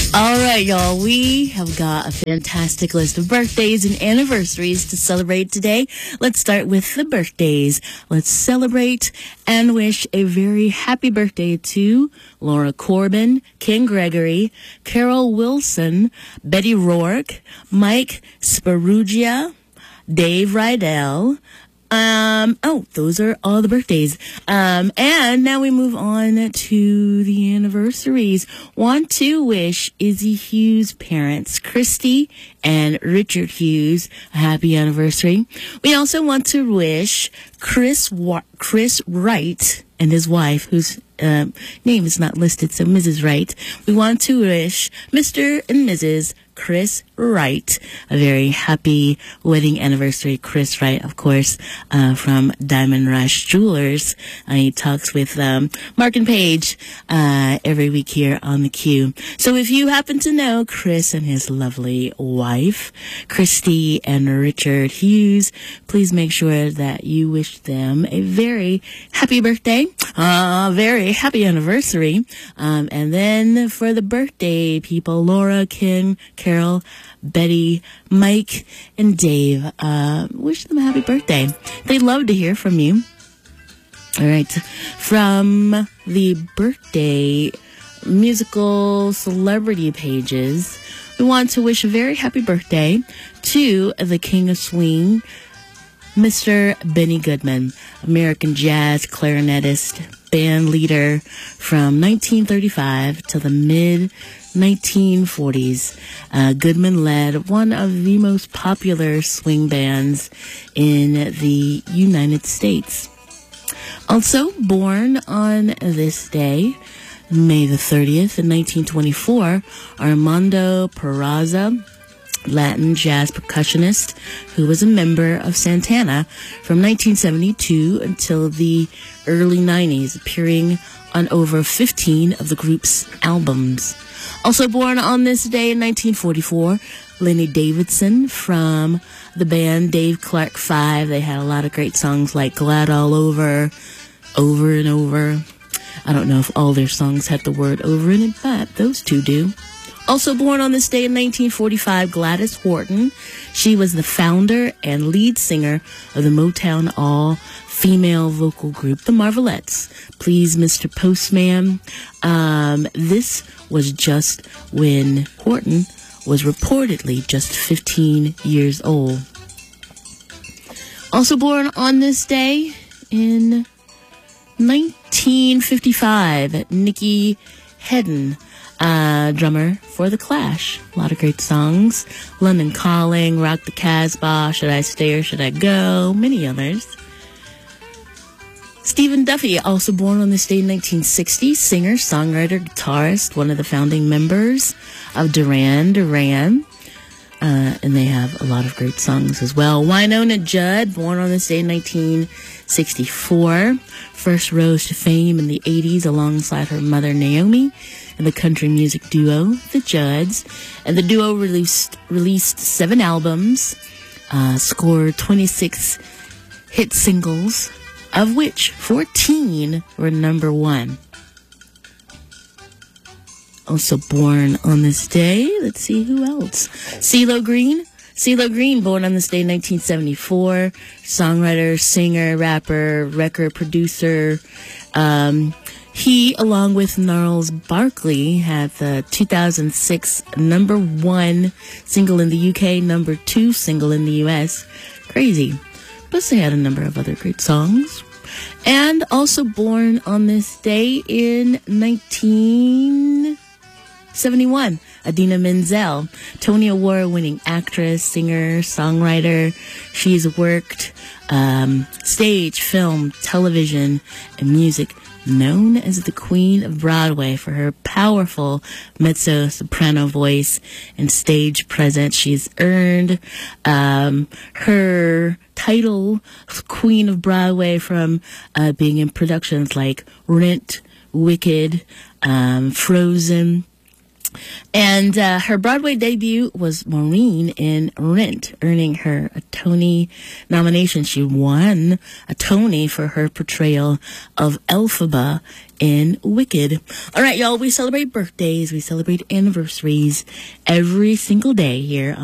All right, y'all. We have got a fantastic list of birthdays and anniversaries to celebrate today. Let's start with the birthdays. Let's celebrate and wish a very happy birthday to Laura Corbin, Ken Gregory, Carol Wilson, Betty Rourke, Mike Sparugia, Dave Rydell. Those are all the birthdays. And now we move on to the anniversaries. Want to wish Izzy Hughes' parents, Christy and Richard Hughes, a happy anniversary. We also want to wish Chris Wright and his wife, whose name is not listed, so Mrs. Wright. We want to wish Mr. and Mrs. Chris Wright a very happy wedding anniversary. Chris Wright, of course, from Diamond Rush Jewelers. He talks with Mark and Paige every week here on the Q. So if you happen to know Chris and his lovely wife, Christy and Richard Hughes, please make sure that you wish them a very happy birthday, very happy anniversary. And then for the birthday people, Laura, Ken, Carol, Betty, Mike, and Dave, wish them a happy birthday. They'd love to hear from you. All right. From the birthday musical celebrity pages, we want to wish a very happy birthday to the King of Swing, Mr. Benny Goodman, American jazz clarinetist, band leader from 1935 to the mid-1940s. Goodman led one of the most popular swing bands in the United States. Also born on this day, May the 30th, in 1924, Armando Peraza, Latin jazz percussionist who was a member of Santana from 1972 until the early 90s, appearing on over 15 of the group's albums. Also born on this day in 1944, Lenny Davidson from the band Dave Clark 5. They had a lot of great songs like Glad All Over, Over and Over. I don't know if all their songs had the word over in it, but those two do. Also born on this day in 1945, Gladys Horton. She was the founder and lead singer of the Motown all-female vocal group, the Marvelettes. Please, Mr. Postman. This was just when Horton was reportedly just 15 years old. Also born on this day in 1955, Nikki Hedden, drummer for The Clash. A lot of great songs. London Calling, Rock the Casbah, Should I Stay or Should I Go? Many others. Stephen Duffy, also born on this day in 1960, singer, songwriter, guitarist, one of the founding members of Duran Duran. And they have a lot of great songs as well. Wynonna Judd, born on this day in 1964. First rose to fame in the 80s alongside her mother Naomi and the country music duo, the Judds. And the duo released 7 albums, scored 26 hit singles, of which 14 were number 1. Also born on this day, let's see who else. CeeLo Green. CeeLo Green, born on this day in 1974. Songwriter, singer, rapper, record producer. He, along with Gnarls Barkley, had the 2006 number 1 single in the UK, number 2 single in the US. Crazy. Plus they had a number of other great songs. And also born on this day in 1971, Idina Menzel, Tony Award-winning actress, singer, songwriter. She's worked stage, film, television, and music, known as the Queen of Broadway for her powerful mezzo-soprano voice and stage presence. She's earned her title Queen of Broadway from being in productions like Rent, Wicked, Frozen, And her Broadway debut was Maureen in Rent, earning her a Tony nomination. She won a Tony for her portrayal of Elphaba in Wicked. All right, y'all, we celebrate birthdays, we celebrate anniversaries every single day here